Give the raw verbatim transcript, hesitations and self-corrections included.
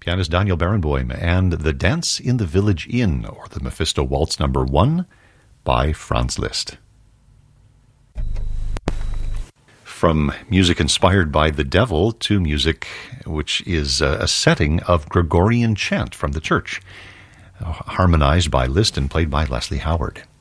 pianist Daniel Barenboim, and The Dance in the Village Inn, or the Mephisto Waltz number one, by Franz Liszt. From music inspired by the devil to music which is a setting of Gregorian chant from the church, harmonized by Liszt and played by Leslie Howard.